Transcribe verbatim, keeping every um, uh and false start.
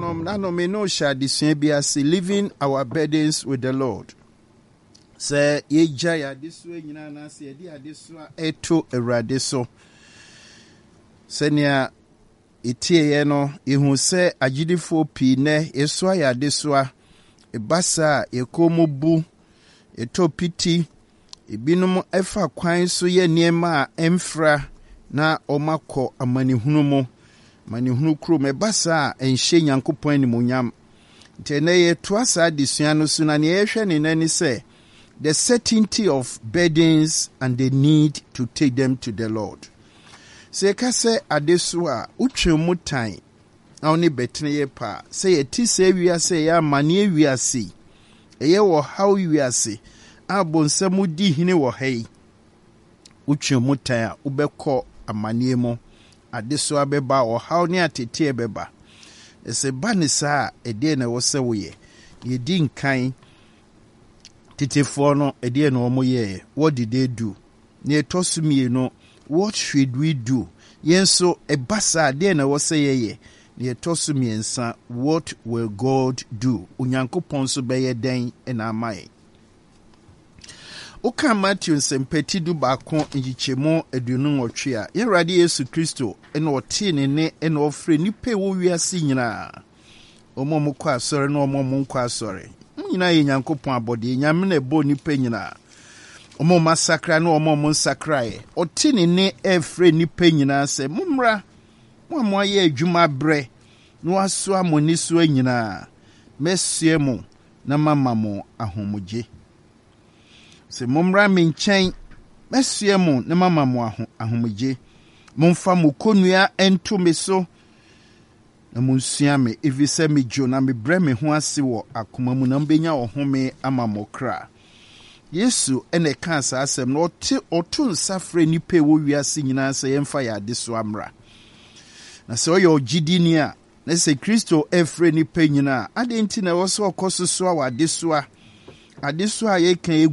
nuanom na no me no sha disua bi ase living our burdens with the Lord. Say ye jaya disua nyina na se ye adesua eto Awurade so. Senia etie ye no ehu se agidifo pi ne esua ya adesua ebasa ekomobu etopiti ebinum efa kwan so ye niema a emfra na omako amanihunu mo manihunu kro mebasa enhye Nyankopon animonyam ntene ye toasa adesua no so na ne yehwe ne nani se the certainty of burdens and the need to take them to the Lord. Se ka se adesua utwemu tan na oni betene ye pa se ye ti se wiase ya mane wiase eye wo haw wiase abonsam di hine wo hai utwemu tan a ubekọ amane mo adesua beba o haw ne atete beba ese banisa ede na wo se wo ye ye di nkan titefo no ede na wo ye what did they do ne tosumie no what should we do yenso ebasa ade na wo se ye ye ne tosumie nsa what will God do Onyankopon so beye den na amaye Oka Matthew sempeti du baako njichemo aduonu nwotwe a Yerade Yesu Kristo ene ote ne ne ene ofre nipa wo wiase nyina omo mo kwa asore na omo mo kwa asore nyina ye Nyankopon abode nyame na ebo nipa nyina omo masakra na omo mo sakrae ote ne ne efre nipa nyina se mumra mo mo aye adwuma bre no aso amoni so nyina mesie mo na mama mo ahomugye se mumra me nchen mesie mo na mama mo ahomugye momfa mo konua ento me so na munsua me evise me jo na me bre me ho ase wo akoma mu na mbenya ohome ama mo kra Yesu ene ka asa asem na ote oto nsafre nipa wo wiase nyina se yemfa ya de so amra na se oyo gidini a na se Kristo efre nipa nyina ade nti na wo so okososo a wade so a ade so a ye kan